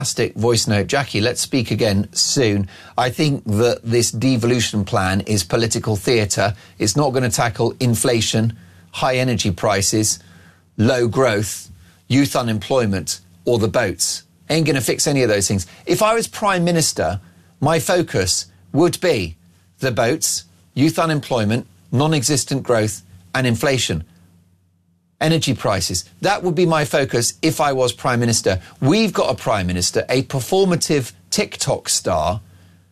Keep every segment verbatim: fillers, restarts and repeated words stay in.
Fantastic voice note. Jackie, let's speak again soon. I think that this devolution plan is political theatre. It's not going to tackle inflation, high energy prices, low growth, youth unemployment, or the boats. Ain't going to fix any of those things. If I was Prime Minister, my focus would be the boats, youth unemployment, non-existent growth, and inflation. Energy prices. That would be my focus if I was Prime Minister. We've got a Prime Minister, a performative TikTok star,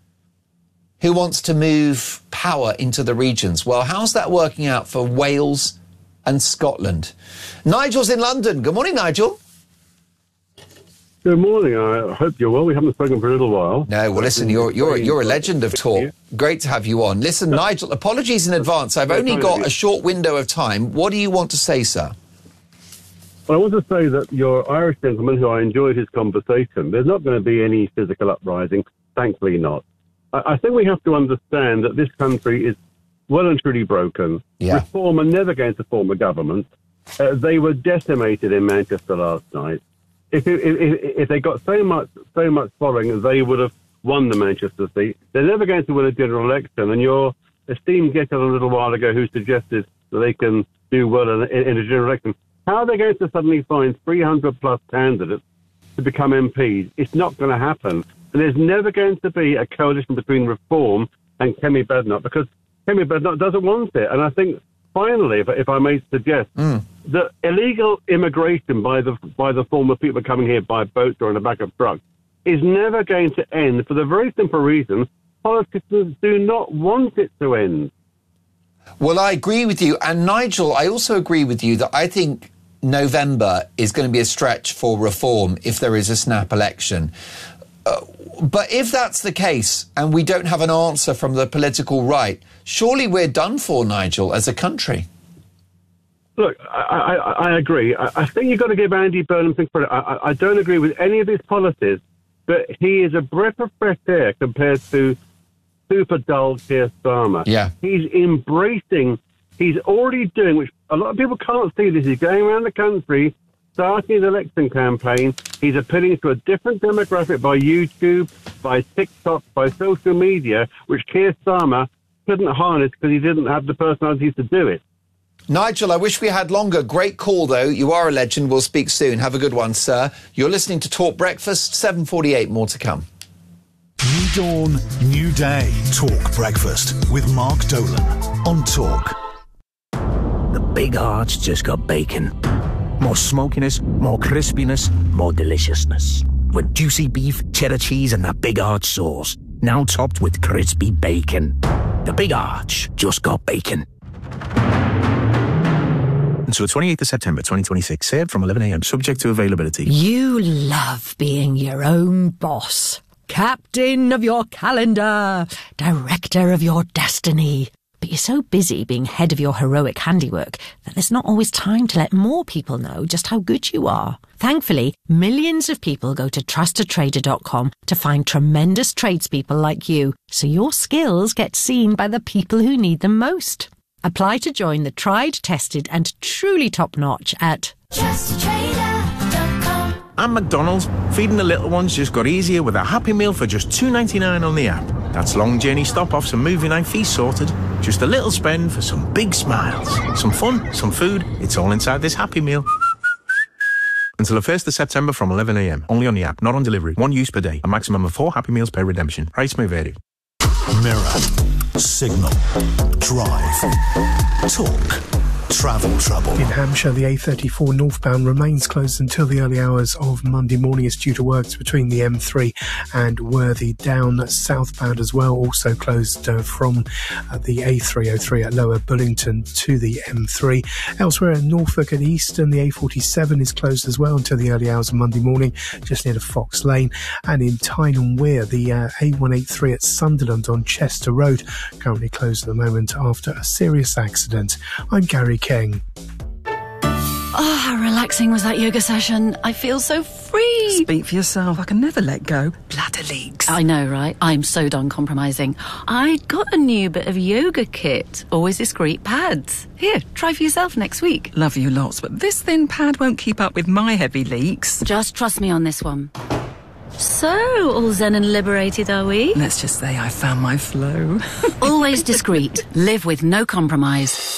who wants to move power into the regions. Well, how's that working out for Wales and Scotland? Nigel's in London. Good morning, Nigel. Good morning. I hope you're well. We haven't spoken for a little while. No, well, listen, you're you're you're a legend of talk. Great to have you on. Listen, Nigel, apologies in advance. I've only got a short window of time. What do you want to say, sir? Well, I want to say that your Irish gentleman, who I enjoyed his conversation, there's not going to be any physical uprising. Thankfully not. I, I think we have to understand that this country is well and truly broken. Yeah. Reform are never going to form a government. Uh, they were decimated in Manchester last night. If, if, if, if they got so much so much following, they would have won the Manchester seat. They're never going to win a general election. And your esteemed guest a little while ago who suggested that they can do well in, in, in a general election, how are they going to suddenly find three hundred plus candidates to become M Ps? It's not going to happen. And there's never going to be a coalition between Reform and Kemi Badenoch, because Kemi Badenoch doesn't want it. And I think, finally, if, if I may suggest, mm. that illegal immigration by the by the form of people coming here by boats or in the back of trucks is never going to end, for the very simple reason politicians do not want it to end. Well, I agree with you. And Nigel, I also agree with you that I think November is going to be a stretch for Reform if there is a snap election. Uh, but if that's the case and we don't have an answer from the political right, surely we're done for, Nigel, as a country. Look, I, I, I agree. I, I think you've got to give Andy Burnham some credit. I, I don't agree with any of his policies, but he is a breath of fresh air compared to super dull Keir Starmer. Yeah. He's embracing, he's already doing, which a lot of people can't see this, he's going around the country, starting his election campaign. He's appealing to a different demographic by YouTube, by TikTok, by social media, which Keir Starmer couldn't harness because he didn't have the personalities to do it. Nigel, I wish we had longer. Great call, though. You are a legend. We'll speak soon. Have a good one, sir. You're listening to Talk Breakfast, seven forty-eight. More to come. New dawn, new day. Talk Breakfast with Mark Dolan on Talk. The Big Arch just got bacon. More smokiness, more crispiness, more deliciousness. With juicy beef, cheddar cheese and that Big Arch sauce. Now topped with crispy bacon. The Big Arch just got bacon. Until the twenty-eighth of September twenty twenty-six, served from eleven a m, subject to availability. You love being your own boss. Captain of your calendar. Director of your destiny. But you're so busy being head of your heroic handiwork that there's not always time to let more people know just how good you are. Thankfully, millions of people go to trust a trader dot com to find tremendous tradespeople like you, so your skills get seen by the people who need them most. Apply to join the tried, tested and truly top-notch at trust a trader dot com. And McDonald's, feeding the little ones just got easier with a Happy Meal for just two ninety-nine on the app. That's long journey stop-offs and movie night feast sorted. Just a little spend for some big smiles. Some fun, some food, it's all inside this Happy Meal. Until the first of September from eleven a m. Only on the app, not on delivery. One use per day. A maximum of four Happy Meals per redemption. Price may vary. Mirror, Signal, Drive, Talk, Travel Trouble. In Hampshire, the A thirty-four northbound remains closed until the early hours of Monday morning. It's due to works between the M three and Worthy. Down southbound as well, also closed uh, from uh, the A three oh three at Lower Bullington to the M three. Elsewhere in Norfolk and Eastern, the A forty-seven is closed as well until the early hours of Monday morning, just near to Fox Lane. And in Tyne and Wear, the uh, A one eighty-three at Sunderland on Chester Road, currently closed at the moment after a serious accident. I'm Gary King. Oh, how relaxing was that yoga session. I feel so free. Speak for yourself. I can never let go. Bladder leaks. I know, right? I'm so done compromising. I got a new bit of yoga kit. Always discreet pads. Here, try for yourself next week. Love you lots, but this thin pad won't keep up with my heavy leaks. Just trust me on this one. So, all zen and liberated, are we? Let's just say I found my flow. Always discreet. Live with no compromise.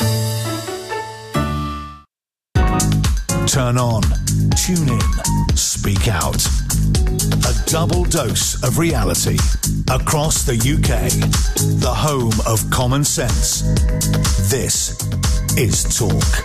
Turn on, tune in, speak out. A double dose of reality across the U K. The home of common sense. This is Talk.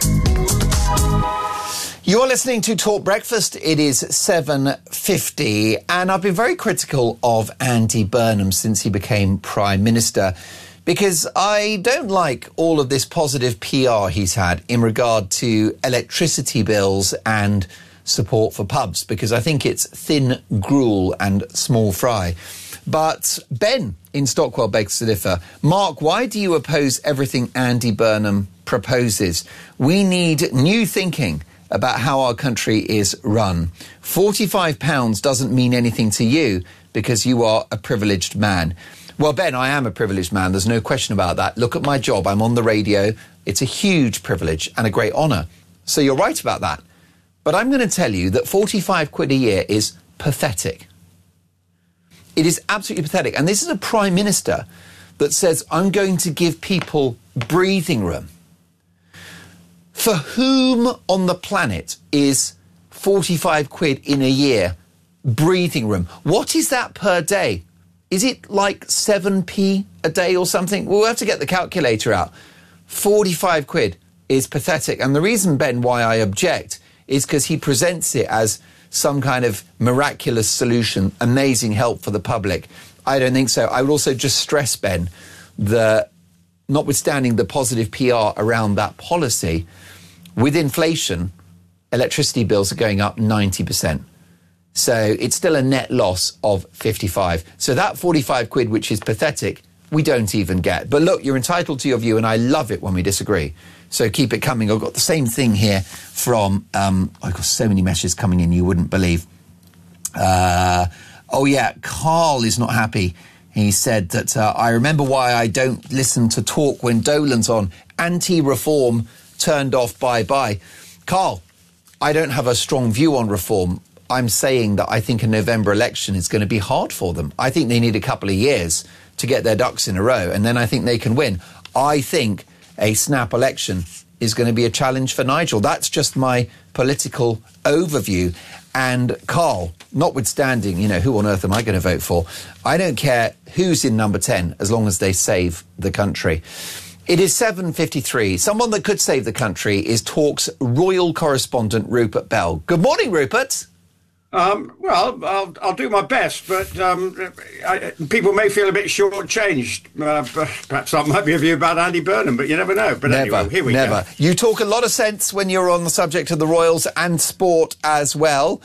You're listening to Talk Breakfast. It is seven fifty, and I've been very critical of Andy Burnham since he became Prime Minister, because I don't like all of this positive P R he's had in regard to electricity bills and support for pubs, because I think it's thin gruel and small fry. But Ben in Stockwell begs to differ. Mark, why do you oppose everything Andy Burnham proposes? We need new thinking about how our country is run. forty-five pounds doesn't mean anything to you because you are a privileged man. Well, Ben, I am a privileged man. There's no question about that. Look at my job. I'm on the radio. It's a huge privilege and a great honour. So you're right about that. But I'm going to tell you that forty-five quid a year is pathetic. It is absolutely pathetic. And this is a Prime Minister that says, I'm going to give people breathing room. For whom on the planet is forty-five quid in a year breathing room? What is that per day? Is it like seven p a day or something? We'll have to get the calculator out. forty-five quid is pathetic. And the reason, Ben, why I object is because he presents it as some kind of miraculous solution, amazing help for the public. I don't think so. I would also just stress, Ben, that notwithstanding the positive P R around that policy, with inflation, electricity bills are going up ninety percent. So it's still a net loss of fifty-five. So that forty-five quid, which is pathetic, we don't even get. But look, you're entitled to your view, and I love it when we disagree. So keep it coming. I've got the same thing here from, um, I've got so many messages coming in you wouldn't believe. Uh, oh, yeah, Carl is not happy. He said that, uh, I remember why I don't listen to Talk when Dolan's on. Anti-reform turned off, bye-bye. Carl, I don't have a strong view on reform. I'm saying that I think a November election is going to be hard for them. I think they need a couple of years to get their ducks in a row, and then I think they can win. I think a snap election is going to be a challenge for Nigel. That's just my political overview. And Carl, notwithstanding, you know, who on earth am I going to vote for? I don't care who's in number ten as long as they save the country. It is seven fifty-three. Someone that could save the country is Talk's royal correspondent, Rupert Bell. Good morning, Rupert. Um, well, I'll, I'll do my best, but um, I, people may feel a bit shortchanged. Uh, perhaps that might be a view about Andy Burnham, but you never know. But never, anyway, here we never. go. You talk a lot of sense when you're on the subject of the royals and sport as well.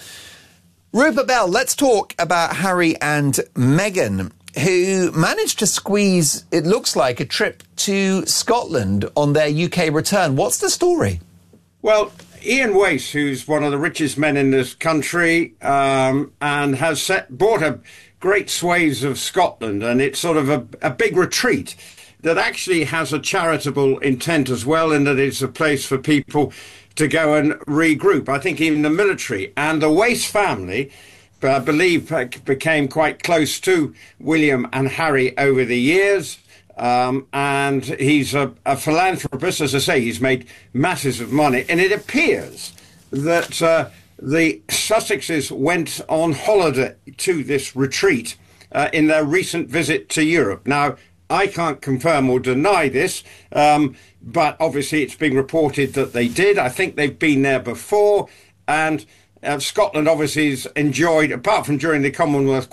Rupert Bell, let's talk about Harry and Meghan, who managed to squeeze, it looks like, a trip to Scotland on their U K return. What's the story? Well, Ian Wace, who's one of the richest men in this country, um, and has set, bought a great swathes of Scotland, and it's sort of a, a big retreat that actually has a charitable intent as well, in that it's a place for people to go and regroup. I think even the military and the Wace family, I believe, became quite close to William and Harry over the years. Um, and he's a, a philanthropist, as I say. He's made masses of money, and it appears that uh, the Sussexes went on holiday to this retreat uh, in their recent visit to Europe. Now, I can't confirm or deny this, um, but obviously it's been reported that they did. I think they've been there before, and Uh, Scotland obviously has enjoyed, apart from during the Commonwealth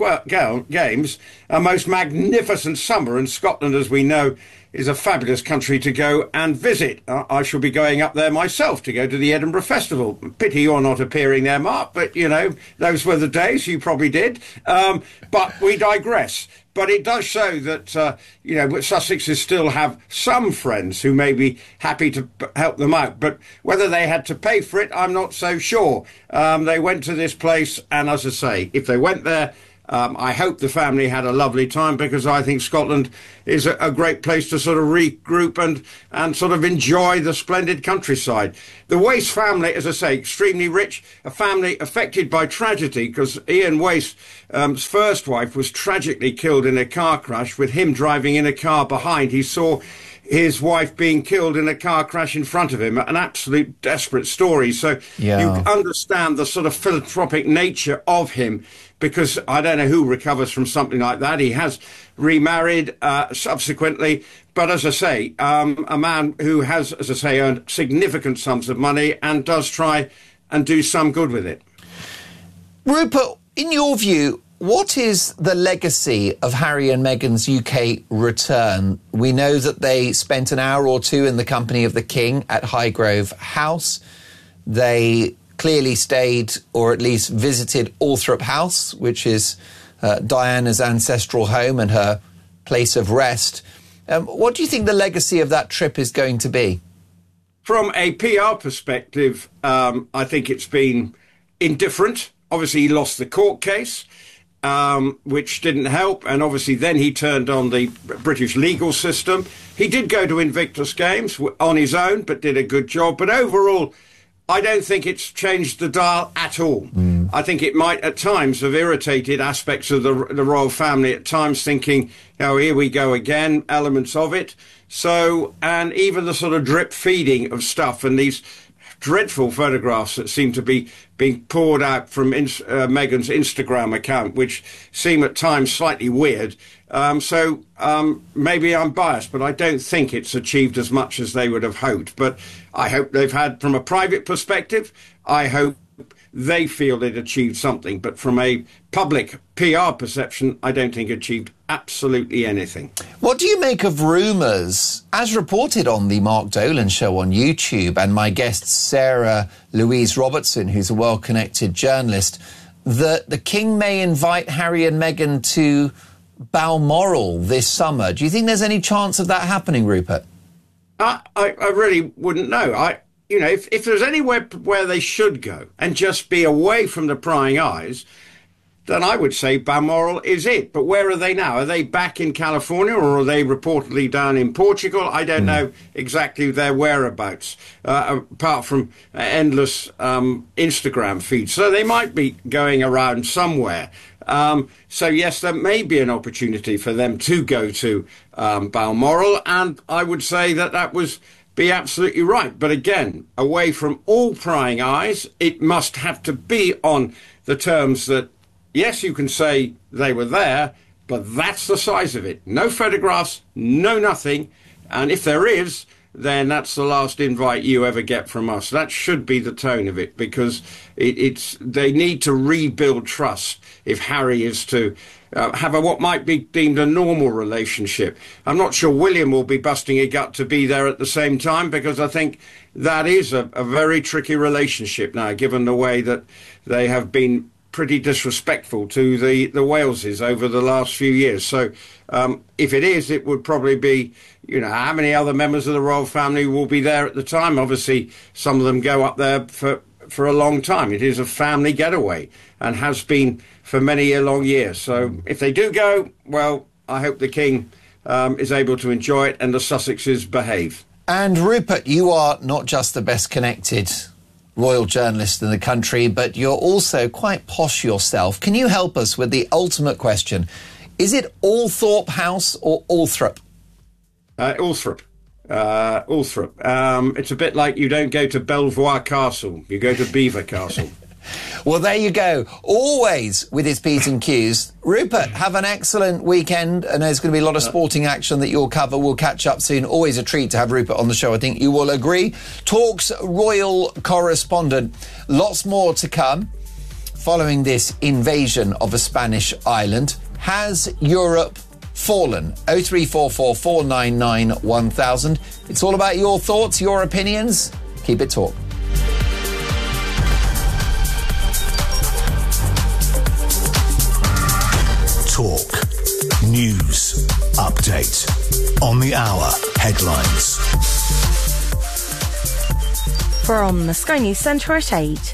Games, a most magnificent summer. And Scotland, as we know, is a fabulous country to go and visit. Uh, I shall be going up there myself to go to the Edinburgh Festival. Pity you're not appearing there, Mark, but, you know, those were the days. You probably did. Um, but we digress. But it does show that, uh, you know, Sussexes still have some friends who may be happy to help them out. But whether they had to pay for it, I'm not so sure. Um, they went to this place, and as I say, if they went there Um, I hope the family had a lovely time, because I think Scotland is a, a great place to sort of regroup and, and sort of enjoy the splendid countryside. The Wace family, as I say, extremely rich, a family affected by tragedy, because Ian Wace's um, first wife was tragically killed in a car crash with him driving in a car behind. He saw his wife being killed in a car crash in front of him, an absolute desperate story. So yeah. You understand the sort of philanthropic nature of him, because I don't know who recovers from something like that. He has remarried uh, subsequently. But as I say, um, a man who has, as I say, earned significant sums of money and does try and do some good with it. Rupert, in your view, what is the legacy of Harry and Meghan's U K return? We know that they spent an hour or two in the company of the King at Highgrove House. They clearly stayed, or at least visited, Althorp House, which is uh, Diana's ancestral home and her place of rest. Um, what do you think the legacy of that trip is going to be? From a P R perspective, um, I think it's been indifferent. Obviously, he lost the court case, um, which didn't help. And obviously, then he turned on the British legal system. He did go to Invictus Games on his own, but did a good job. But overall, I don't think it's changed the dial at all. Mm. I think it might at times have irritated aspects of the, the royal family, at times thinking, oh, here we go again, elements of it. So, and even the sort of drip feeding of stuff and these dreadful photographs that seem to be being poured out from uh, Meghan's Instagram account, which seem at times slightly weird. Um, so um, maybe I'm biased, but I don't think it's achieved as much as they would have hoped. But I hope they've had, from a private perspective, I hope they feel it achieved something. But from a public P R perception, I don't think it achieved absolutely anything. What do you make of rumours, as reported on the Mark Dolan show on YouTube, and my guest Sarah Louise Robertson, who's a well-connected journalist, that the King may invite Harry and Meghan to Balmoral this summer? Do you think there's any chance of that happening, Rupert? I, I, I really wouldn't know. I, you know, if, if there's anywhere where they should go and just be away from the prying eyes, then I would say Balmoral is it. But where are they now? Are they back in California, or are they reportedly down in Portugal? I don't mm. know exactly their whereabouts, uh, apart from uh, endless um, Instagram feeds. So they might be going around somewhere. Um, so, yes, there may be an opportunity for them to go to um, Balmoral, and I would say that that was be absolutely right. But again, away from all prying eyes, it must have to be on the terms that, yes, you can say they were there, but that's the size of it. No photographs, no nothing. And if there is, then that's the last invite you ever get from us. That should be the tone of it, because it, it's they need to rebuild trust if Harry is to uh, have a, what might be deemed a normal relationship. I'm not sure William will be busting a gut to be there at the same time, because I think that is a, a very tricky relationship now, given the way that they have been pretty disrespectful to the, the Waleses over the last few years. So um, if it is, it would probably be, you know, how many other members of the royal family will be there at the time? Obviously, some of them go up there for, for a long time. It is a family getaway and has been for many a long year. So if they do go, well, I hope the King um, is able to enjoy it and the Sussexes behave. And Rupert, you are not just the best connected royal journalist in the country, but you're also quite posh yourself. Can you help us with the ultimate question? Is it Althorp House or Althorp? Uh, Althorp. Uh, Althorp. Um, it's a bit like you don't go to Belvoir Castle, you go to Belvoir Castle. Well, there you go. Always with his P's and Q's. Rupert, have an excellent weekend. And there's going to be a lot of sporting action that you'll cover. We'll catch up soon. Always a treat to have Rupert on the show. I think you will agree. Talks royal correspondent. Lots more to come following this invasion of a Spanish island. Has Europe fallen? oh three four four, four nine nine, one thousand. It's all about your thoughts, your opinions. Keep it talk. Talk. News. Update. On the hour. Headlines. From the Sky News Centre at eight.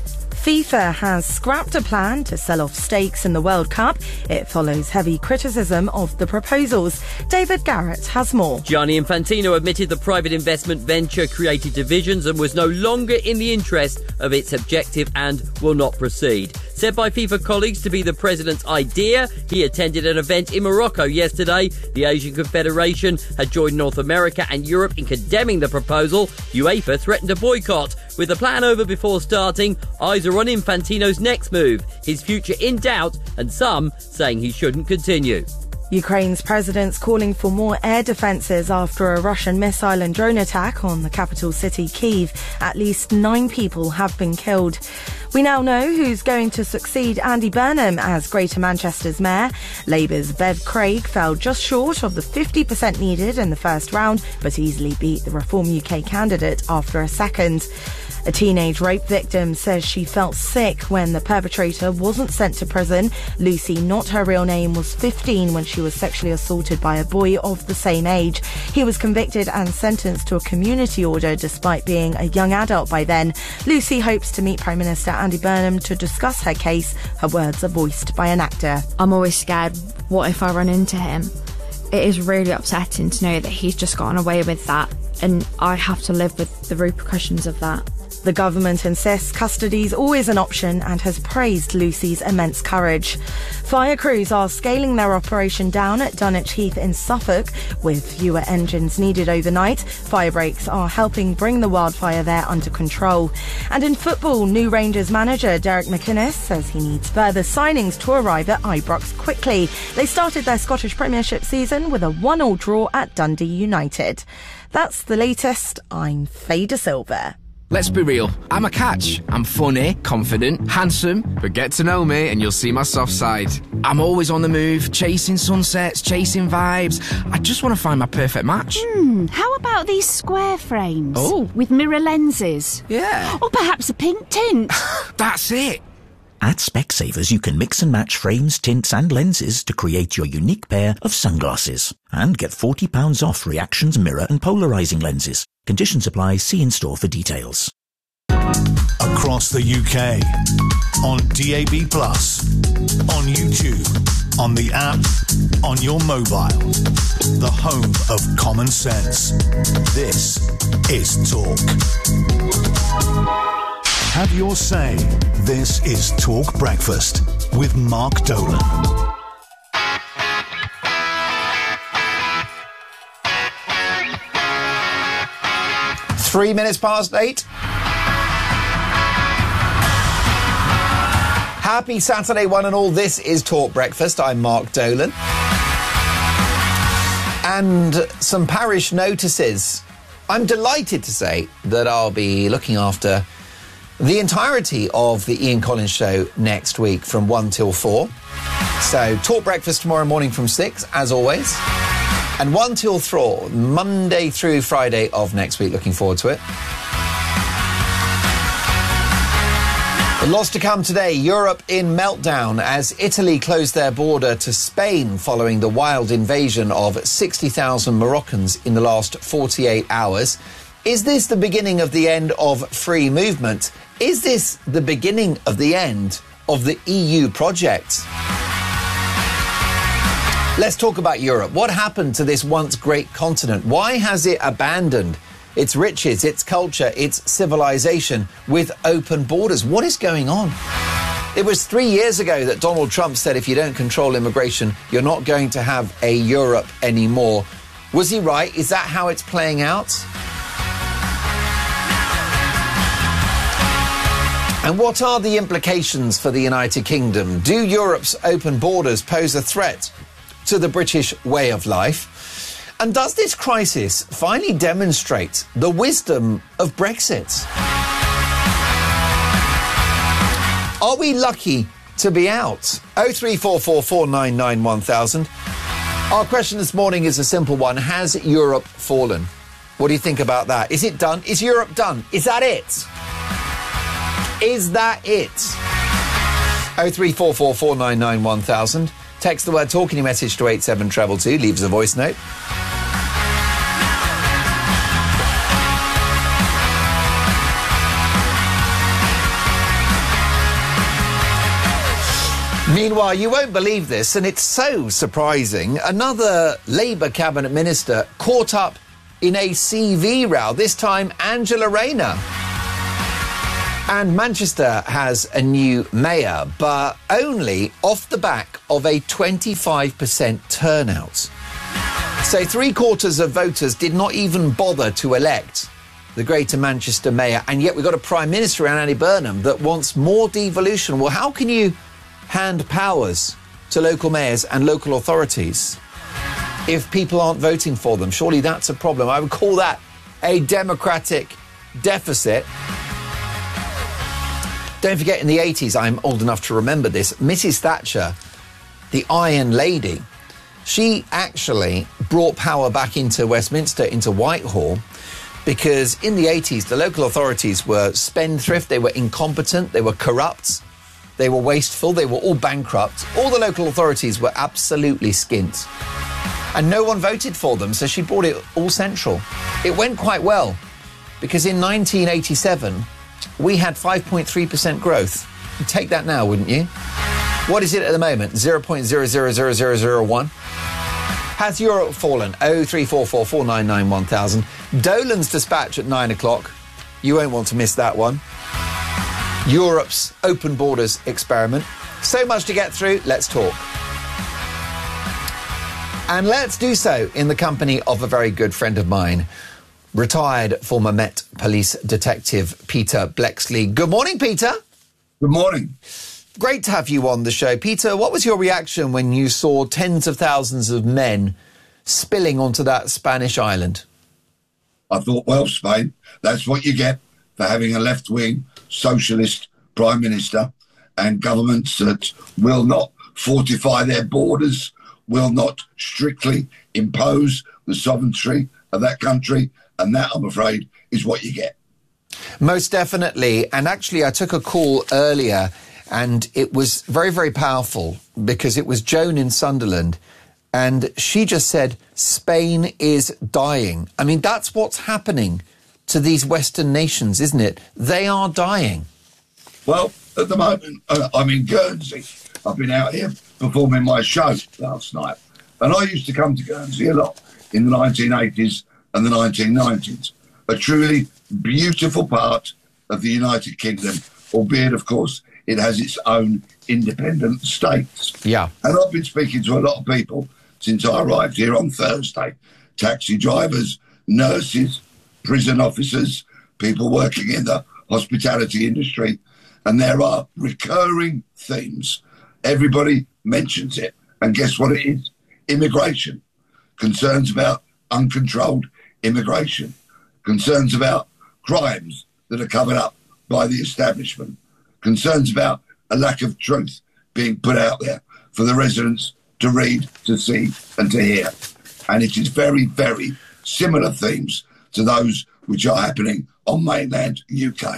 FIFA has scrapped a plan to sell off stakes in the World Cup. It follows heavy criticism of the proposals. David Garrett has more. Gianni Infantino admitted the private investment venture created divisions and was no longer in the interest of its objective and will not proceed. Said by FIFA colleagues to be the president's idea, he attended an event in Morocco yesterday. The Asian Confederation had joined North America and Europe in condemning the proposal. UEFA threatened to boycott. With the plan over before starting, eyes are on Infantino's next move, his future in doubt, and some saying he shouldn't continue. Ukraine's president's calling for more air defences after a Russian missile and drone attack on the capital city, Kyiv. At least nine people have been killed. We now know who's going to succeed Andy Burnham as Greater Manchester's mayor. Labour's Bev Craig fell just short of the fifty percent needed in the first round, but easily beat the Reform U K candidate after a second. A teenage rape victim says she felt sick when the perpetrator wasn't sent to prison. Lucy, not her real name, was fifteen when she was sexually assaulted by a boy of the same age. He was convicted and sentenced to a community order despite being a young adult by then. Lucy hopes to meet Prime Minister Andy Burnham to discuss her case. Her words are voiced by an actor. I'm always scared. What if I run into him? It is really upsetting to know that he's just gotten away with that, and I have to live with the repercussions of that. The government insists custody is always an option and has praised Lucy's immense courage. Fire crews are scaling their operation down at Dunwich Heath in Suffolk, with fewer engines needed overnight. Fire breaks are helping bring the wildfire there under control. And in football, new Rangers manager Derek McInnes says he needs further signings to arrive at Ibrox quickly. They started their Scottish Premiership season with a one-all draw at Dundee United. That's the latest. I'm Faye De Silva. Let's be real, I'm a catch. I'm funny, confident, handsome, but get to know me and you'll see my soft side. I'm always on the move, chasing sunsets, chasing vibes. I just want to find my perfect match. Hmm, how about these square frames? Oh. With mirror lenses? Yeah. Or perhaps a pink tint? That's it. At Specsavers, you can mix and match frames, tints and lenses to create your unique pair of sunglasses. And get forty pounds off Reactions mirror and polarising lenses. Conditions apply. See in-store for details. Across the U K, on D A B plus, on YouTube, on the app, on your mobile. The home of common sense. This is Talk. Have your say. This is Talk Breakfast with Mark Dolan. Three minutes past eight. Happy Saturday, one and all. This is Talk Breakfast. I'm Mark Dolan. And some parish notices. I'm delighted to say that I'll be looking after the entirety of the Ian Collins Show next week from one till four. So Talk Breakfast tomorrow morning from six, as always. And one till four, Monday through Friday of next week. Looking forward to it. Lots to come today. Europe in meltdown as Italy closed their border to Spain following the wild invasion of sixty thousand Moroccans in the last forty-eight hours. Is this the beginning of the end of free movement? Is this the beginning of the end of the E U project? Let's talk about Europe. What happened to this once great continent? Why has it abandoned its riches, its culture, its civilization with open borders? What is going on? It was three years ago that Donald Trump said if you don't control immigration, you're not going to have a Europe anymore. Was he right? Is that how it's playing out? And what are the implications for the United Kingdom? Do Europe's open borders pose a threat to the British way of life? And does this crisis finally demonstrate the wisdom of Brexit? Are we lucky to be out? oh three four four, four nine nine, one thousand. Our question this morning is a simple one. Has Europe fallen? What do you think about that? Is it done? Is Europe done? Is that it? Is that it? oh three four four, four nine nine, one thousand. Text the word talk in your message to eight seven two two. Leave us a voice note. Meanwhile, you won't believe this, and it's so surprising. Another Labour cabinet minister caught up in a C V row, this time Angela Rayner. And Manchester has a new mayor, but only off the back of a twenty-five percent turnout. So three quarters of voters did not even bother to elect the Greater Manchester mayor, and yet we've got a Prime Minister, Andy Burnham, that wants more devolution. Well, how can you hand powers to local mayors and local authorities if people aren't voting for them? Surely that's a problem. I would call that a democratic deficit. Don't forget, in the eighties, I'm old enough to remember this, Missus Thatcher, the Iron Lady, she actually brought power back into Westminster, into Whitehall, because in the eighties, the local authorities were spendthrift, they were incompetent, they were corrupt, they were wasteful, they were all bankrupt. All the local authorities were absolutely skint. And no one voted for them, so she brought it all central. It went quite well, because in nineteen eighty-seven, we had five point three percent growth. You'd take that now, wouldn't you? What is it at the moment? zero point zero zero zero zero zero one. Has Europe fallen? oh three four four, four nine nine, one thousand. Dolan's Dispatch at nine o'clock. You won't want to miss that one. Europe's open borders experiment. So much to get through. Let's talk. And let's do so in the company of a very good friend of mine, retired former Met Police Detective Peter Bleksley. Good morning, Peter. Good morning. Great to have you on the show. Peter, what was your reaction when you saw tens of thousands of men spilling onto that Spanish island? I thought, well, Spain, that's what you get for having a left-wing socialist prime minister and governments that will not fortify their borders, will not strictly impose the sovereignty of that country. And that, I'm afraid, is what you get. Most definitely. And actually, I took a call earlier and it was very, very powerful because it was Joan in Sunderland. And she just said, Spain is dying. I mean, that's what's happening to these Western nations, isn't it? They are dying. Well, at the moment, uh, I'm in Guernsey. I've been out here performing my show last night. And I used to come to Guernsey a lot in the nineteen eighties and the nineteen nineties. A truly beautiful part of the United Kingdom, albeit, of course, it has its own independent states. Yeah. And I've been speaking to a lot of people since I arrived here on Thursday. Taxi drivers, nurses, prison officers, people working in the hospitality industry. And there are recurring themes. Everybody mentions it. And guess what it is? Immigration. Concerns about uncontrolled immigration. Concerns about crimes that are covered up by the establishment. Concerns about a lack of truth being put out there for the residents to read, to see and to hear. And it is very, very similar themes to those which are happening on mainland U K.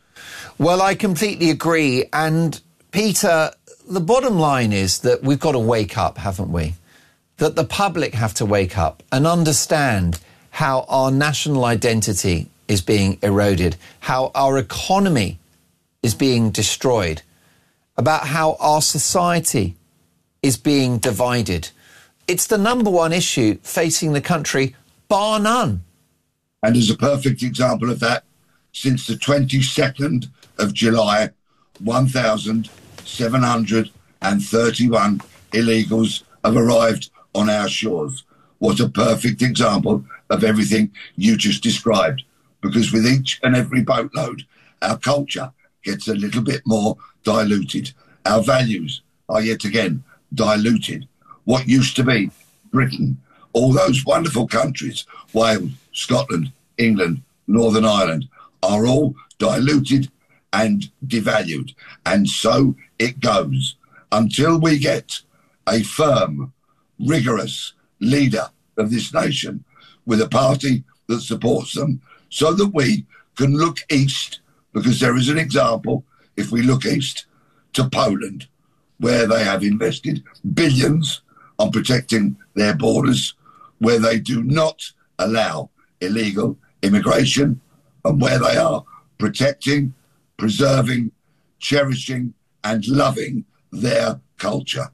Well, I completely agree. And Peter, the bottom line is that we've got to wake up, haven't we? That the public have to wake up and understand how our national identity is being eroded, how our economy is being destroyed, about how our society is being divided. It's the number one issue facing the country, bar none. And as a perfect example of that, since the twenty-second of July, one thousand seven hundred thirty-one illegals have arrived on our shores. What a perfect example of everything you just described. Because with each and every boatload, our culture gets a little bit more diluted. Our values are yet again diluted. What used to be Britain, all those wonderful countries, Wales, Scotland, England, Northern Ireland, are all diluted and devalued. And so it goes until we get a firm, rigorous leader of this nation with a party that supports them, so that we can look east, because there is an example, if we look east to Poland, where they have invested billions on protecting their borders, where they do not allow illegal immigration, and where they are protecting, preserving, cherishing and loving their culture.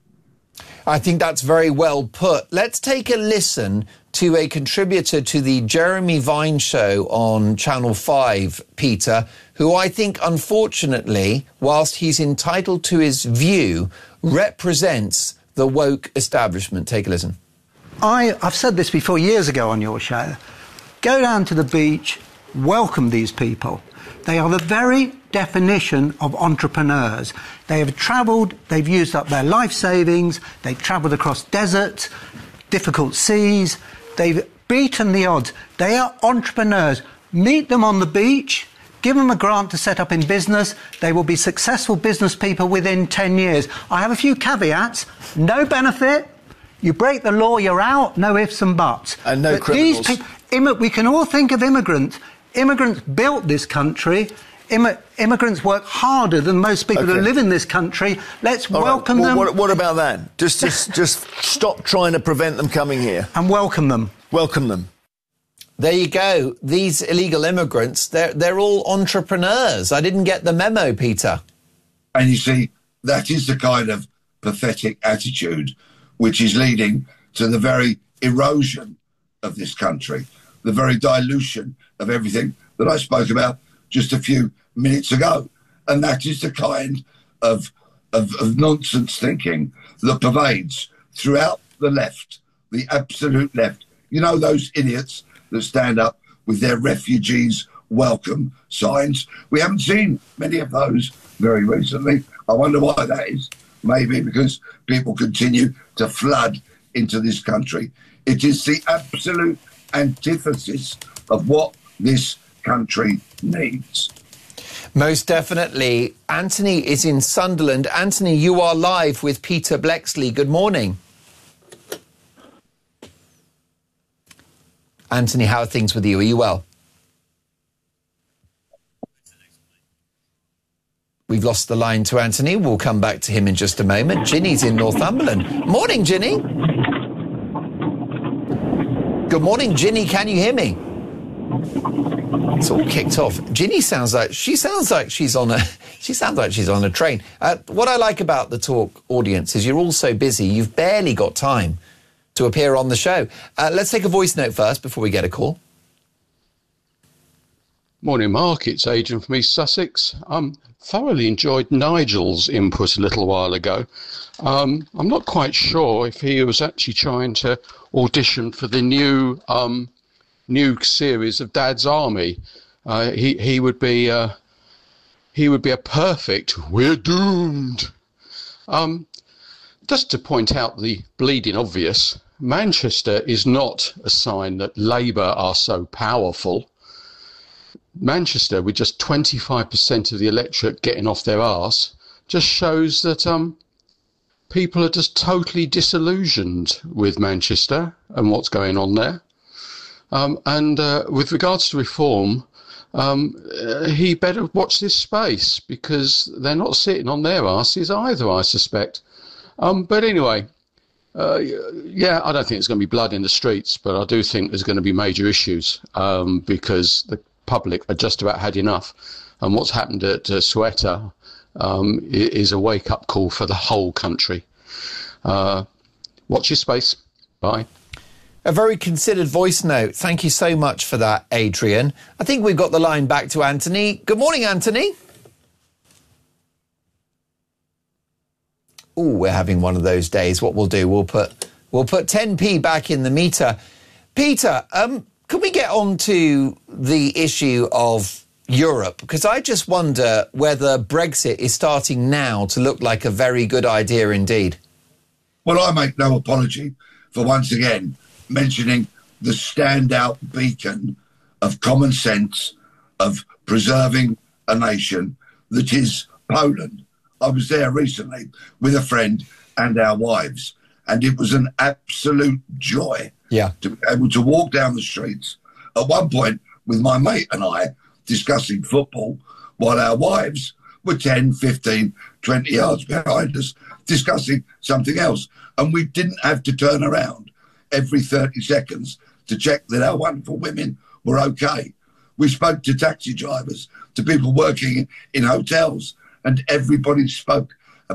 I think that's very well put. Let's take a listen to a contributor to the Jeremy Vine show on Channel five, Peter, who I think, unfortunately, whilst he's entitled to his view, represents the woke establishment. Take a listen. I, I've said this before years ago on your show. Go down to the beach, welcome these people. They are the very definition of entrepreneurs. They have travelled, they've used up their life savings, they've travelled across deserts, difficult seas, they've beaten the odds. They are entrepreneurs. Meet them on the beach, give them a grant to set up in business. They will be successful business people within ten years. I have a few caveats. No benefit. You break the law, you're out. No ifs and buts. And no but criminals. These people, we can all think of immigrants. Immigrants built this country. Immi- immigrants work harder than most people Okay. who live in this country. Let's All right. welcome Well, them. What, what about that? Just, just, just stop trying to prevent them coming here. And welcome them. Welcome them. There you go. These illegal immigrants, they're, they're all entrepreneurs. I didn't get the memo, Peter. And you see, that is the kind of pathetic attitude which is leading to the very erosion of this country, the very dilution of everything that I spoke about just a few minutes ago. And that is the kind of, of, of nonsense thinking that pervades throughout the left, the absolute left. You know, those idiots that stand up with their refugees welcome signs. We haven't seen many of those very recently. I wonder why that is. Maybe because people continue to flood into this country. It is the absolute antithesis of what this country needs. Most definitely. Anthony is in Sunderland. Anthony, you are live with Peter Bleksley. Good morning. Anthony, how are things with you? Are you well? We've lost the line to Anthony. We'll come back to him in just a moment. Ginny's in Northumberland. Morning, Ginny. Good morning, Ginny. Can you hear me? It's all kicked off. Ginny sounds like she sounds like she's on a she sounds like she's on a train. Uh, what I like about the talk audience is you're all so busy. You've barely got time to appear on the show. Uh, let's take a voice note first before we get a call. Morning, Mark. It's Adrian from East Sussex. Um, thoroughly enjoyed Nigel's input a little while ago. Um, I'm not quite sure if he was actually trying to audition for the new um, new series of Dad's Army. Uh, he he would be uh, he would be a perfect "We're doomed." Um, just to point out the bleeding obvious, Manchester is not a sign that Labour are so powerful. Manchester, with just twenty-five percent of the electorate getting off their arse, just shows that um, people are just totally disillusioned with Manchester and what's going on there. Um, and uh, with regards to reform, um, uh, he better watch this space, because they're not sitting on their asses either, I suspect. Um, but anyway, uh, yeah, I don't think there's going to be blood in the streets, but I do think there's going to be major issues um, because the public are just about had enough. And what's happened at uh, Ceuta um, is a wake-up call for the whole country. Uh, watch your space. Bye. A very considered voice note. Thank you so much for that, Adrian. I think we've got the line back to Anthony. Good morning, Anthony. Oh, we're having one of those days. What we'll do, we'll put we'll put ten p back in the meter. Peter, um, can we get on to the issue of Europe? Because I just wonder whether Brexit is starting now to look like a very good idea indeed. Well, I make no apology for once again mentioning the standout beacon of common sense, of preserving a nation that is Poland. I was there recently with a friend and our wives, and it was an absolute joy yeah. to be able to walk down the streets, at one point with my mate and I discussing football, while our wives were ten, fifteen, twenty yards behind us discussing something else. And we didn't have to turn around every thirty seconds to check that our wonderful women were okay. We spoke to taxi drivers, to people working in hotels, and everybody spoke about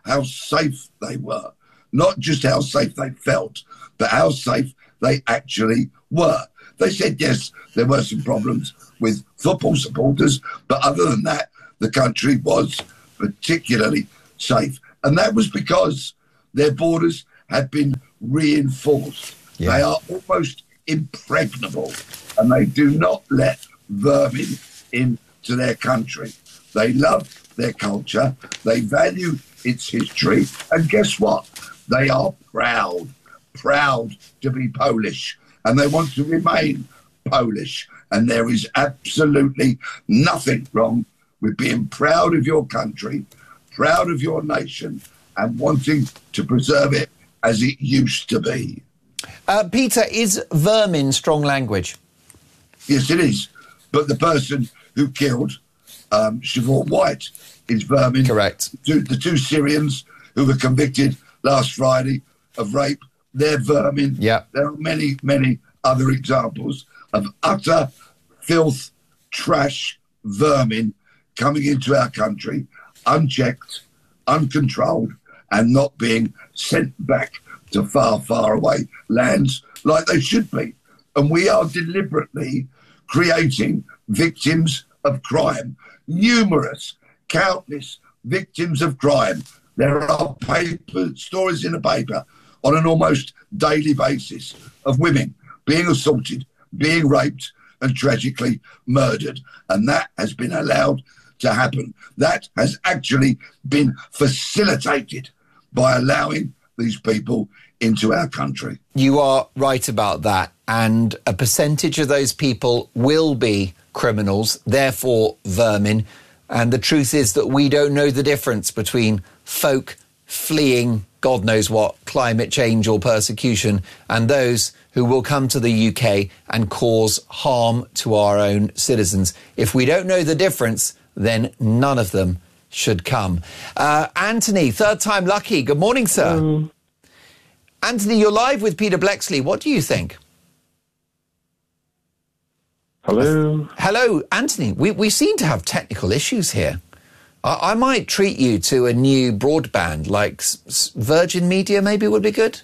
how safe they were. Not just how safe they felt, but how safe they actually were. They said, yes, there were some problems with football supporters, but other than that, the country was particularly safe. And that was because their borders had been reinforced. Yeah. They are almost impregnable, and they do not let vermin into their country. They love their culture, they value its history, and guess what? They are proud, proud to be Polish, and they want to remain Polish. And there is absolutely nothing wrong with being proud of your country, proud of your nation, and wanting to preserve it as it used to be. Uh, Peter, is vermin strong language? Yes, it is. But the person who killed um, Siobhan White is vermin. Correct. The two, the two Syrians who were convicted last Friday of rape, they're vermin. Yeah. There are many, many other examples of utter filth, trash, vermin coming into our country, unchecked, uncontrolled, and not being sent back to far, far away lands like they should be. And we are deliberately creating victims of crime, numerous, countless victims of crime. There are paper, stories in the paper on an almost daily basis of women being assaulted, being raped, and tragically murdered. And that has been allowed to happen. That has actually been facilitated by allowing these people into our country. You are right about that. And a percentage of those people will be criminals, therefore vermin. And the truth is that we don't know the difference between folk fleeing God knows what, climate change or persecution, and those who will come to the U K and cause harm to our own citizens. If we don't know the difference, then none of them should come. Uh, Anthony, third time lucky. Good morning, sir. Um, Anthony, you're live with Peter Bleksley. What do you think? Hello. Hello, Anthony. We, we seem to have technical issues here. I, I might treat you to a new broadband, like S- Virgin Media maybe would be good.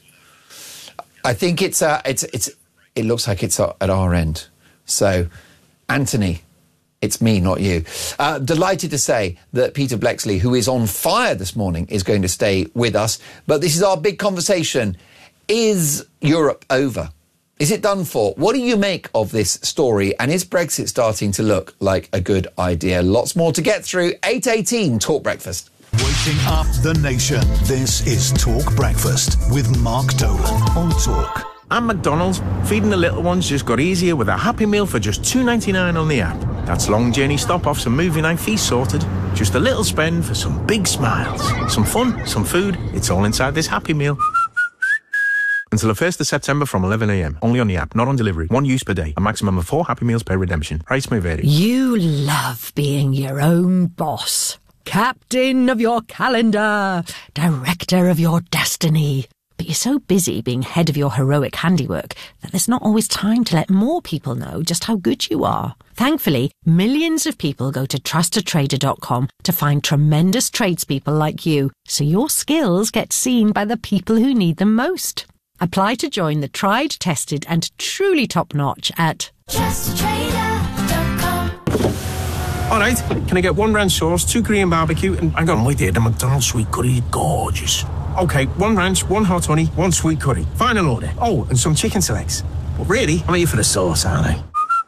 I think it's, uh, it's, it's, it looks like it's at our end. So, Anthony, it's me, not you. Uh, delighted to say that Peter Bleksley, who is on fire this morning, is going to stay with us. But this is our big conversation. Is Europe over? Is it done for? What do you make of this story? And is Brexit starting to look like a good idea? Lots more to get through. eight eighteen Talk Breakfast. Waking up the nation. This is Talk Breakfast with Mark Dolan on Talk. And McDonald's, feeding the little ones just got easier with a Happy Meal for just two ninety-nine on the app. That's long journey stop-offs and movie night feast sorted. Just a little spend for some big smiles. Some fun, some food. It's all inside this Happy Meal. Until the first of September from eleven a m. Only on the app, not on delivery. One use per day. A maximum of four Happy Meals per redemption. Price may vary. You love being your own boss. Captain of your calendar. Director of your destiny. But you're so busy being head of your heroic handiwork that there's not always time to let more people know just how good you are. Thankfully, millions of people go to trust a trader dot com to find tremendous tradespeople like you, so your skills get seen by the people who need them most. Apply to join the tried, tested and truly top-notch at trust a trader dot com. All right, can I get one ranch sauce, two Korean barbecue, and hang on, wait here, the McDonald's sweet curry is gorgeous. OK, one ranch, one hot honey, one sweet curry. Final order. Oh, and some chicken selects. But really, I'm here for the sauce, aren't I?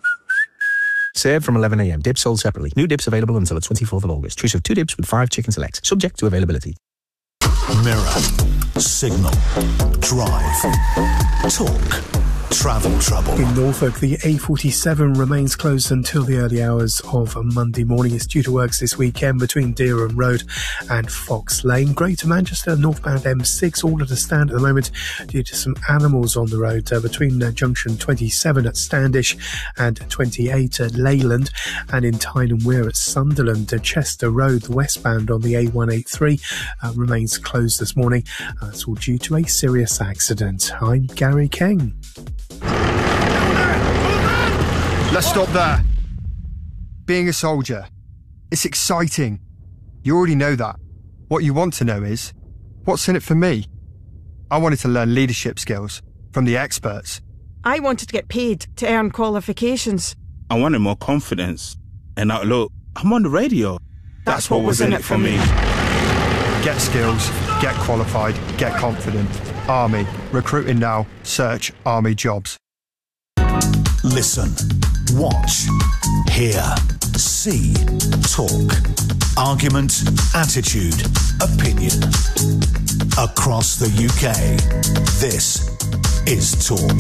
Served from eleven a m. Dips sold separately. New dips available until the twenty-fourth of August. Choice of two dips with five chicken selects. Subject to availability. Mirror, Signal, Drive, Talk, Travel Trouble. In Norfolk, the A forty-seven remains closed until the early hours of Monday morning. It's due to works this weekend between Dereham Road and Fox Lane. Greater Manchester, northbound M six, all at a stand at the moment due to some animals on the road uh, between uh, junction twenty-seven at Standish and twenty-eight at Leyland, and in Tyne and Wear at Sunderland. Uh, Chester Road, westbound on the A one eighty-three, uh, remains closed this morning. Uh, that's all due to a serious accident. I'm Gary King. Let's stop there. Being a soldier, it's exciting. You already know that. What you want to know is, What's in it for me? I wanted to learn leadership skills from the experts. I wanted to get paid to earn qualifications. I wanted more confidence. And now, look, I'm on the radio. That's, That's what, what was in it for me. Get skills, get qualified, get confident. Army. Recruiting now. Search Army jobs. Listen, watch, hear, see, talk. Argument, attitude, opinion. Across the U K, this is Talk.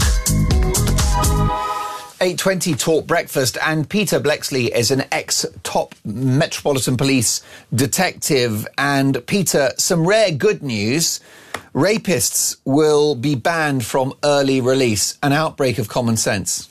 eight twenty Talk Breakfast, and Peter Bleksley is an ex-top Metropolitan Police detective. And Peter, some rare good news. Rapists will be banned from early release. An outbreak of common sense.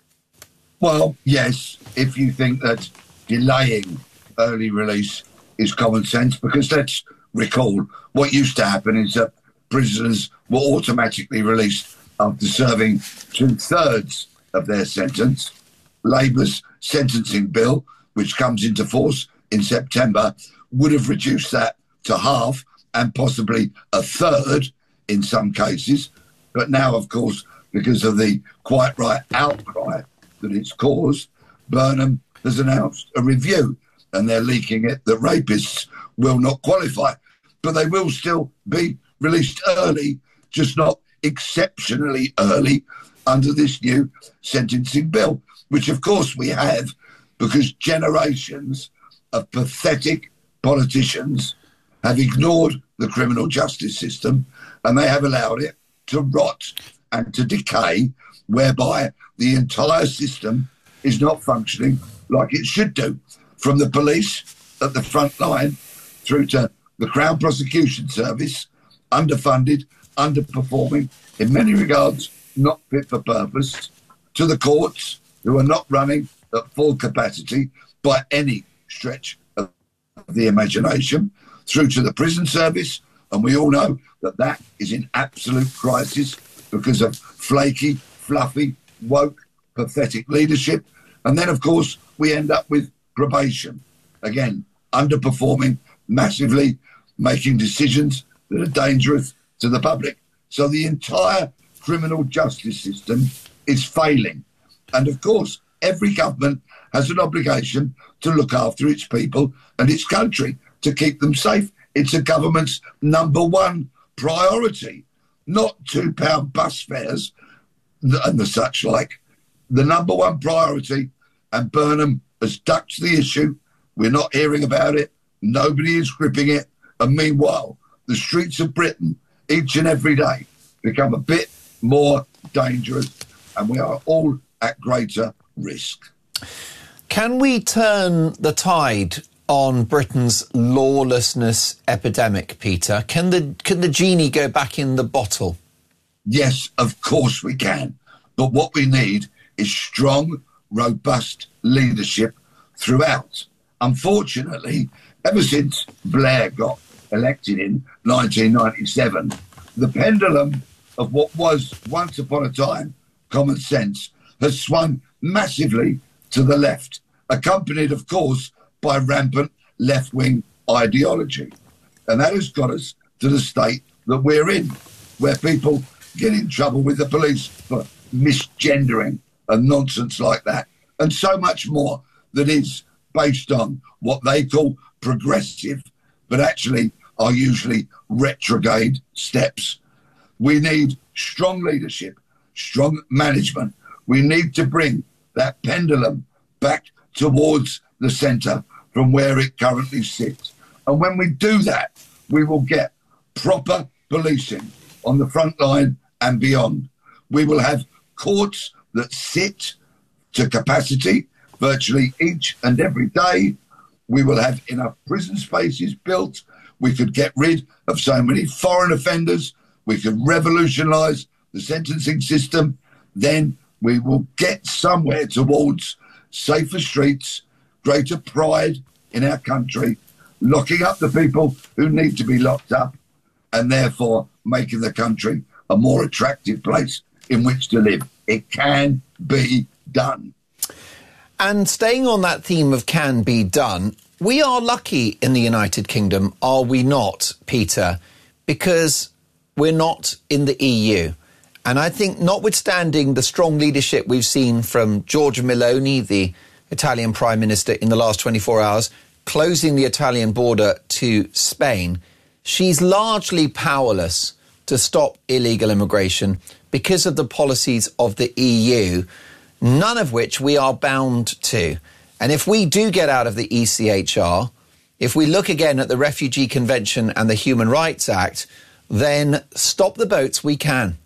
Well, yes, if you think that delaying early release is common sense, because let's recall what used to happen is that prisoners were automatically released after serving two-thirds of their sentence. Labour's sentencing bill, which comes into force in September, would have reduced that to half and possibly a third in some cases. But now, of course, because of the quite right outcry that it's caused, Burnham has announced a review, and they're leaking it that rapists will not qualify, but they will still be released early, just not exceptionally early under this new sentencing bill, which of course we have because generations of pathetic politicians have ignored the criminal justice system, and they have allowed it to rot and to decay, whereby the entire system is not functioning like it should do, from the police at the front line through to the Crown Prosecution Service, underfunded, underperforming, in many regards not fit for purpose, to the courts, who are not running at full capacity by any stretch of the imagination, through to the prison service, and we all know that that is in absolute crisis because of flaky, fluffy, woke, pathetic leadership. And then, of course, we end up with probation. Again, underperforming massively, making decisions that are dangerous to the public. So the entire criminal justice system is failing. And, of course, every government has an obligation to look after its people and its country, to keep them safe. It's a government's number one priority, not two-pound bus fares and the such like. The number one priority, and Burnham has ducked the issue. We're not hearing about it. Nobody is gripping it. And meanwhile, the streets of Britain, each and every day, become a bit more dangerous, and we are all at greater risk. Can we turn the tide on Britain's lawlessness epidemic, Peter? Can the can the genie go back in the bottle? Yes, of course we can. But what we need is strong, robust leadership throughout. Unfortunately, ever since Blair got elected in nineteen ninety-seven, the pendulum of what was once upon a time common sense has swung massively to the left, accompanied, of course, by rampant left-wing ideology. And that has got us to the state that we're in, where people get in trouble with the police for misgendering and nonsense like that, and so much more that is based on what they call progressive, but actually are usually retrograde steps. We need strong leadership, strong management. We need to bring that pendulum back towards the centre from where it currently sits. And when we do that, we will get proper policing on the front line and beyond. We will have courts that sit to capacity virtually each and every day. We will have enough prison spaces built. We could get rid of so many foreign offenders. We could revolutionise the sentencing system. Then we will get somewhere towards safer streets, greater pride in our country, locking up the people who need to be locked up, and therefore making the country a more attractive place in which to live. It can be done. And staying on that theme of can be done, we are lucky in the United Kingdom, are we not, Peter, because we're not in the E U. And I think notwithstanding the strong leadership we've seen from Giorgia Meloni, the Italian Prime Minister, in the last twenty-four hours, closing the Italian border to Spain, she's largely powerless to stop illegal immigration because of the policies of the E U, none of which we are bound to. And if we do get out of the E C H R, if we look again at the Refugee Convention and the Human Rights Act, then stop the boats we can.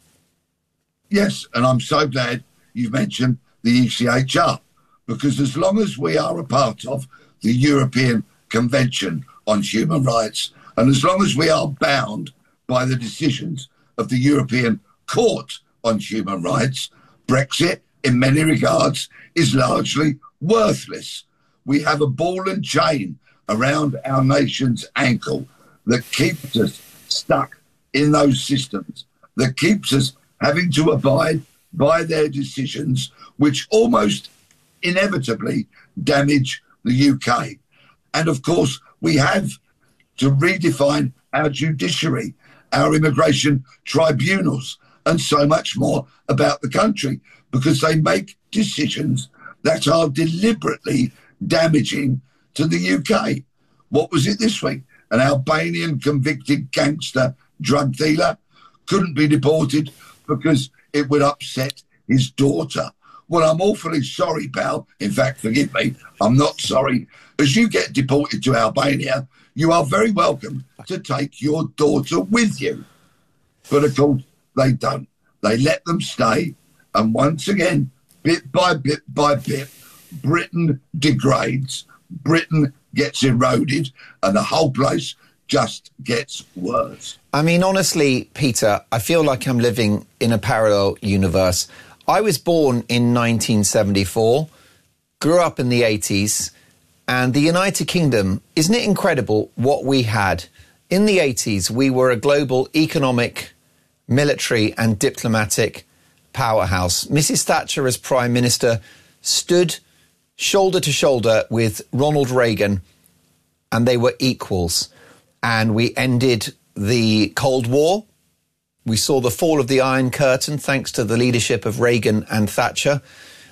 Yes, and I'm so glad you've mentioned the E C H R, because as long as we are a part of the European Convention on Human Rights, and as long as we are bound by the decisions of the European Court on Human Rights, Brexit, in many regards, is largely worthless. We have a ball and chain around our nation's ankle that keeps us stuck in those systems, that keeps us having to abide by their decisions, which almost inevitably damage the U K. And of course, we have to redefine our judiciary, our immigration tribunals, and so much more about the country, because they make decisions that are deliberately damaging to the U K. What was it this week? An Albanian convicted gangster drug dealer couldn't be deported because it would upset his daughter. Well, I'm awfully sorry, pal. In fact, forgive me, I'm not sorry. As you get deported to Albania, you are very welcome to take your daughter with you. But of course, they don't. They let them stay. And once again, bit by bit by bit, Britain degrades. Britain gets eroded, and the whole place just gets worse. I mean, honestly, Peter, I feel like I'm living in a parallel universe. I was born in nineteen seventy-four, grew up in the eighties, and the United Kingdom, isn't it incredible what we had? In the eighties, we were a global economic, military and diplomatic powerhouse. Missus Thatcher, as Prime Minister, stood shoulder to shoulder with Ronald Reagan, and they were equals. And we ended the Cold War. We saw the fall of the Iron Curtain thanks to the leadership of Reagan and Thatcher.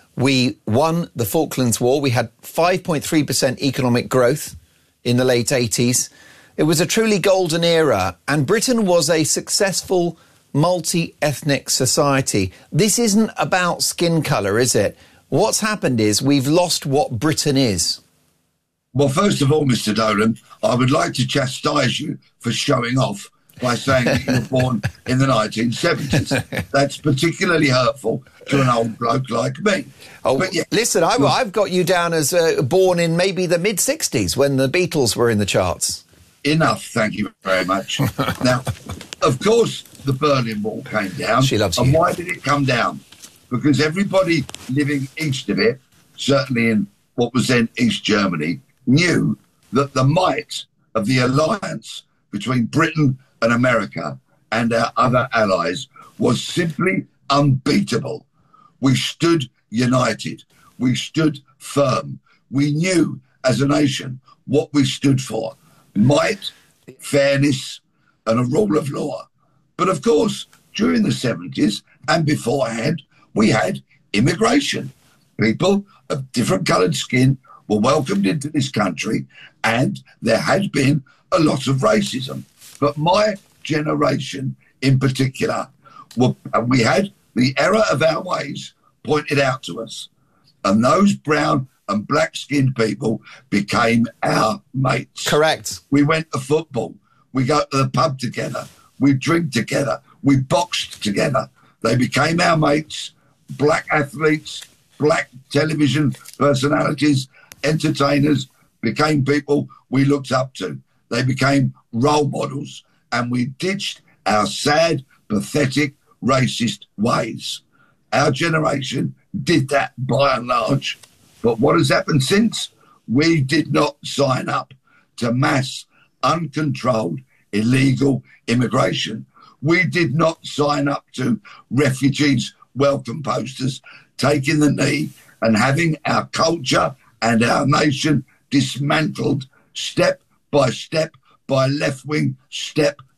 We won the Falklands War. We had five point three percent economic growth in the late eighties. It was a truly golden era, and Britain was a successful multi-ethnic society. This isn't about skin colour, is it? What's happened is we've lost what Britain is. Well, first of all, Mister Dolan, I would like to chastise you for showing off by saying that you were born in the nineteen seventies. That's particularly hurtful to an old bloke like me. Oh, but yeah, listen, I, I've got you down as uh, born in maybe the mid-sixties when the Beatles were in the charts. Enough, thank you very much. Now, of course, the Berlin Wall came down. She loves you. And why did it come down? Because everybody living east of it, certainly in what was then East Germany, knew that the might of the alliance between Britain and America and our other allies was simply unbeatable. We stood united. We stood firm. We knew as a nation what we stood for: might, fairness, and a rule of law. But of course, during the seventies and beforehand, we had immigration. People of different coloured skin were welcomed into this country, and there had been a lot of racism. But my generation in particular, were, and we had the error of our ways pointed out to us. And those brown and black-skinned people became our mates. Correct. We went to football. We go to the pub together. We drink together. We boxed together. They became our mates, black athletes, black television personalities, entertainers, became people we looked up to. They became role models, and we ditched our sad, pathetic, racist ways. Our generation did that by and large. But what has happened since? We did not sign up to mass, uncontrolled, illegal immigration. We did not sign up to refugees' welcome posters, taking the knee and having our culture and our nation dismantled step by step by left-wing step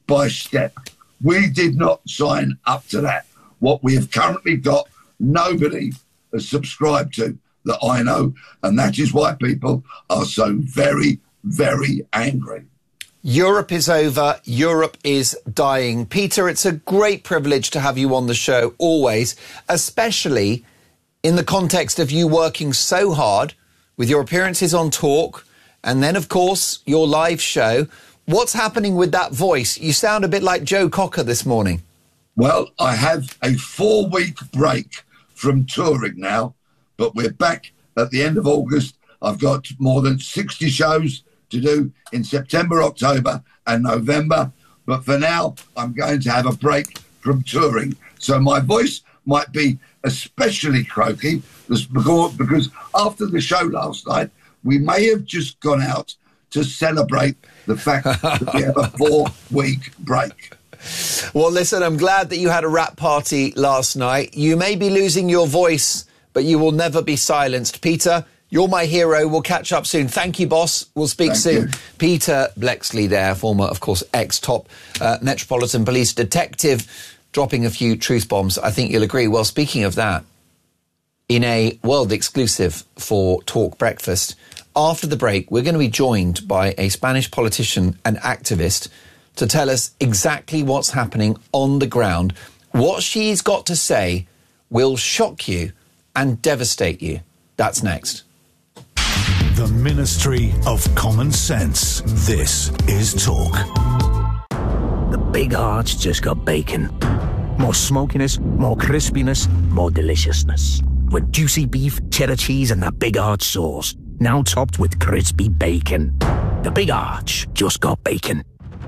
by step. We did not sign up to that. What we have currently got, nobody has subscribed to that I know, and that is why people are so very, very angry. Europe is over. Europe is dying. Peter, it's a great privilege to have you on the show always, especially in the context of you working so hard with your appearances on Talk and then, of course, your live show. What's happening with that voice? You sound a bit like Joe Cocker this morning. Well, I have a four-week break from touring now, but we're back at the end of August. I've got more than sixty shows to do in September, October and November. But for now, I'm going to have a break from touring. So my voice might be especially croaky because, because after the show last night, we may have just gone out to celebrate the fact that we have a four-week break. Well, listen, I'm glad that you had a rap party last night. You may be losing your voice, but you will never be silenced. Peter, you're my hero. We'll catch up soon. Thank you, boss. We'll speak Thank soon. you. Peter Bleksley there, former, of course, ex-top uh, Metropolitan Police detective, dropping a few truth bombs. I think you'll agree. Well, speaking of that, in a world exclusive for Talk Breakfast, after the break, we're going to be joined by a Spanish politician and activist to tell us exactly what's happening on the ground. What she's got to say will shock you and devastate you. That's next. The Ministry of Common Sense. This is Talk. The big hearts just got bacon. More smokiness, more crispiness, more deliciousness. With juicy beef, cheddar cheese and that big arch sauce. Now topped with crispy bacon. The Big Arch just got bacon.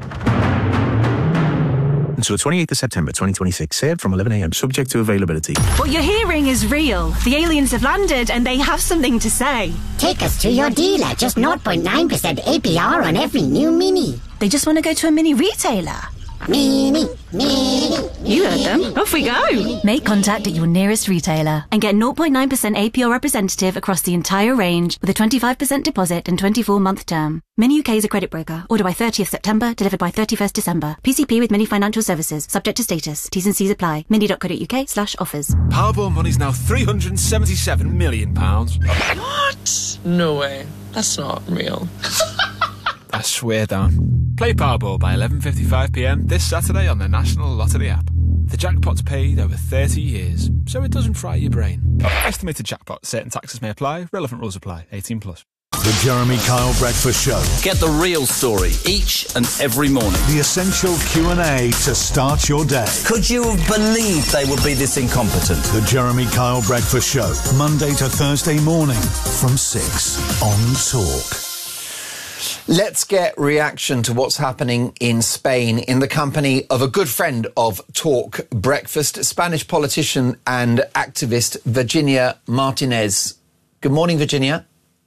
Until the twenty-eighth of September twenty twenty-six, served from eleven a m, subject to availability. What you're hearing is real. The aliens have landed and they have something to say. Take us to your dealer. Just zero point nine percent A P R on every new Mini. They just want to go to a mini retailer. Mini, mini. You heard them. Off we go. Make contact at your nearest retailer and get zero point nine percent A P R representative across the entire range with a twenty-five percent deposit and twenty-four month term. Mini U K is a credit broker. Order by thirtieth September, delivered by thirty-first December. P C P with Mini Financial Services. Subject to status. T's and C's apply. mini.co.uk slash offers. Powerball money's now three hundred seventy-seven million pounds. What? No way. That's not real. I swear down. Play Powerball by eleven fifty-five p m this Saturday on the National Lottery app. The jackpot's paid over thirty years, so it doesn't fry your brain. Estimated jackpot. Certain taxes may apply. Relevant rules apply. eighteen plus. The Jeremy Kyle Breakfast Show. Get the real story each and every morning. The essential Q and A to start your day. Could you have believed they would be this incompetent? The Jeremy Kyle Breakfast Show. Monday to Thursday morning from six on Talk. Let's get reaction to what's happening in Spain in the company of a good friend of Talk Breakfast, Spanish politician and activist Virginia Martinez. Good morning, Virginia.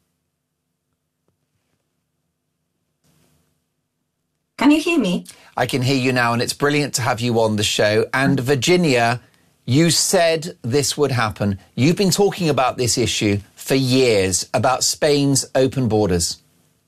Can you hear me? I can hear you now, and it's brilliant to have you on the show. And Virginia, you said this would happen. You've been talking about this issue for years, about Spain's open borders.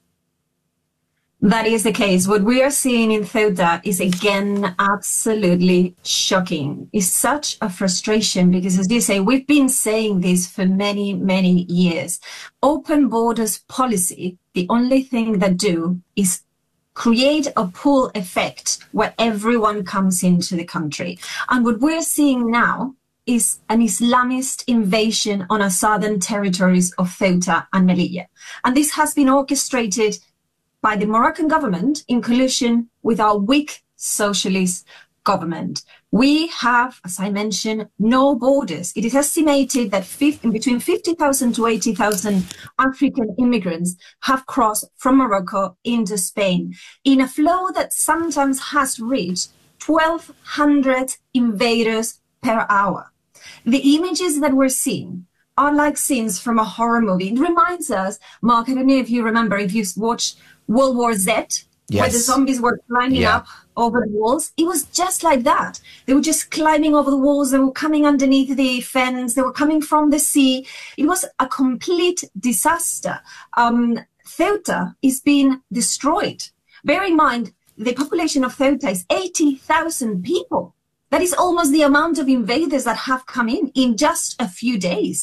That is the case. What we are seeing in Ceuta is, again, absolutely shocking. It's such a frustration because, as you say, we've been saying this for many, many years. Open borders policy, the only thing that do is create a pull effect where everyone comes into the country. And what we're seeing now is an Islamist invasion on our southern territories of Ceuta and Melilla. And this has been orchestrated by the Moroccan government in collusion with our weak socialist government. We have, as I mentioned, no borders. It is estimated that fifty, between fifty thousand to eighty thousand African immigrants have crossed from Morocco into Spain in a flow that sometimes has reached twelve hundred invaders per hour. The images that we're seeing are like scenes from a horror movie. It reminds us, Mark, I don't know if you remember, if you've watched World War Z, yes, where the zombies were climbing yeah. up over the walls. It was just like that. They were just climbing over the walls. They were coming underneath the fence. They were coming from the sea. It was a complete disaster. Um, Ceuta is being destroyed. Bear in mind, the population of Ceuta is eighty thousand people. That is almost the amount of invaders that have come in in just a few days.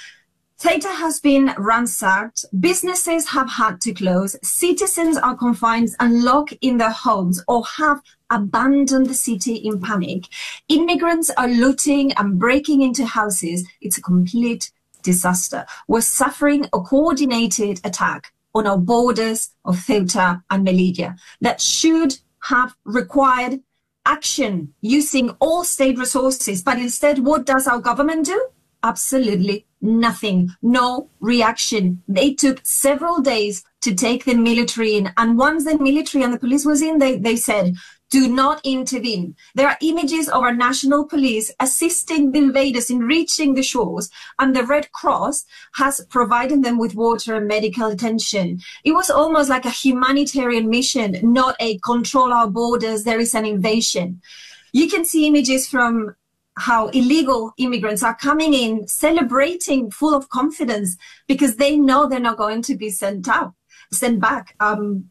Ceuta has been ransacked, businesses have had to close, citizens are confined and locked in their homes or have abandoned the city in panic. Immigrants are looting and breaking into houses. It's a complete disaster. We're suffering a coordinated attack on our borders of Ceuta and Melilla that should have required action using all state resources. But instead, what does our government do? Absolutely nothing. No reaction. They took several days to take the military in. And once the military and the police was in, they, they said, do not intervene. There are images of our national police assisting the invaders in reaching the shores, and the Red Cross has provided them with water and medical attention. It was almost like a humanitarian mission, not a control our borders, there is an invasion. You can see images from how illegal immigrants are coming in, celebrating full of confidence because they know they're not going to be sent out, sent back. Um,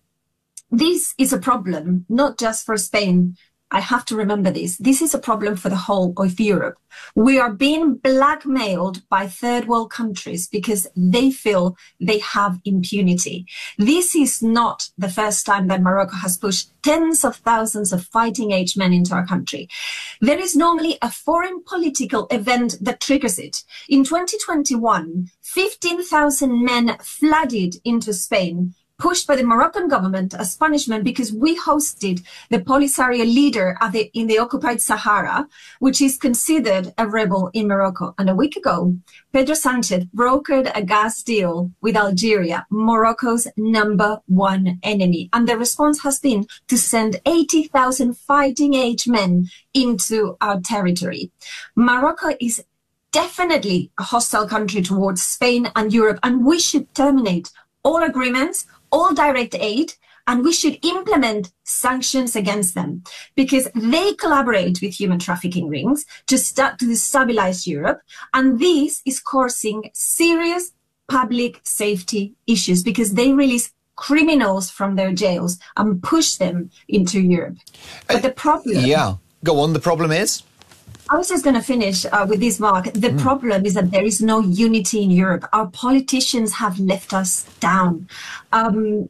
This is a problem, not just for Spain. I have to remember this. This is a problem for the whole of Europe. We are being blackmailed by third world countries because they feel they have impunity. This is not the first time that Morocco has pushed tens of thousands of fighting age men into our country. There is normally a foreign political event that triggers it. In twenty twenty-one, fifteen thousand men flooded into Spain, pushed by the Moroccan government as punishment because we hosted the Polisario leader at the, in the occupied Sahara, which is considered a rebel in Morocco. And a week ago, Pedro Sanchez brokered a gas deal with Algeria, Morocco's number one enemy. And the response has been to send eighty thousand fighting age men into our territory. Morocco is definitely a hostile country towards Spain and Europe, and we should terminate all agreements, all direct aid, and we should implement sanctions against them because they collaborate with human trafficking rings to start to destabilize Europe. And this is causing serious public safety issues because they release criminals from their jails and push them into Europe. But the problem... Yeah, go on. The problem is? I was just going to finish uh, with this, Mark. The mm. problem is that there is no unity in Europe. Our politicians have left us down. Um,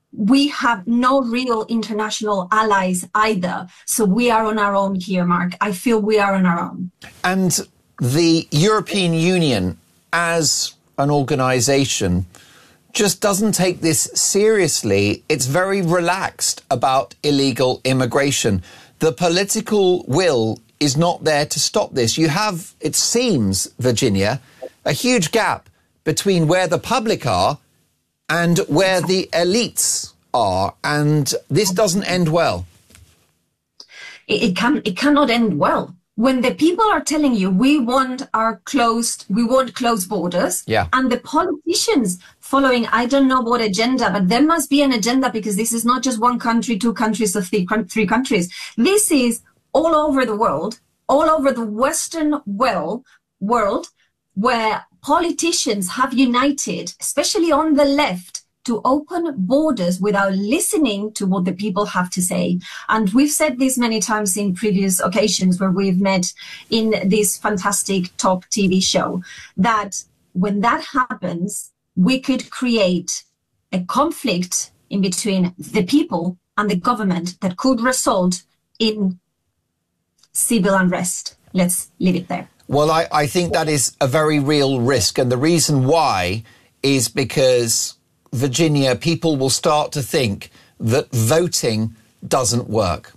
we have no real international allies either. So we are on our own here, Mark. I feel we are on our own. And the European Union as an organisation just doesn't take this seriously. It's very relaxed about illegal immigration. The political will is not there to stop this. You have, it seems, Virginia, a huge gap between where the public are and where the elites are, and this doesn't end well. It, it can, it cannot end well. When the people are telling you we want our closed, we want closed borders, yeah. and the politicians following, I don't know what agenda, but there must be an agenda because this is not just one country, two countries, or three, three countries. This is all over the world, all over the Western world, world, where politicians have united, especially on the left, to open borders without listening to what the people have to say. And we've said this many times in previous occasions where we've met in this fantastic top T V show, that when that happens, we could create a conflict in between the people and the government that could result in civil unrest. Let's leave it there. Well, I, I think that is a very real risk. And the reason why is because, Virginia, people will start to think that voting doesn't work.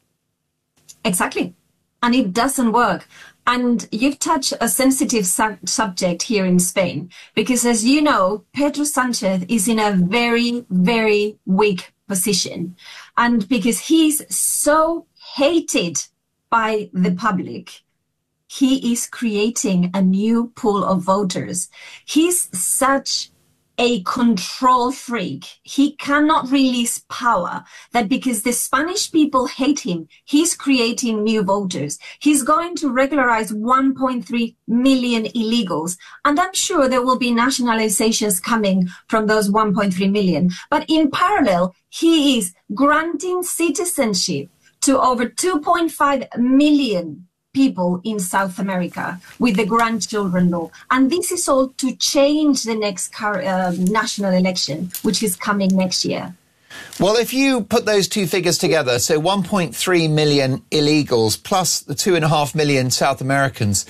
Exactly. And it doesn't work. And you've touched a sensitive su- subject here in Spain, because as you know, Pedro Sanchez is in a very, very weak position. And because he's so hated by the public, he is creating a new pool of voters. He's such a control freak. He cannot release power, that because the Spanish people hate him, he's creating new voters. He's going to regularize one point three million illegals. And I'm sure there will be nationalizations coming from those one point three million. But in parallel, he is granting citizenship to over two point five million people in South America with the grandchildren law. And this is all to change the next car, uh, national election, which is coming next year. Well, if you put those two figures together, so one point three million illegals plus the two point five million South Americans,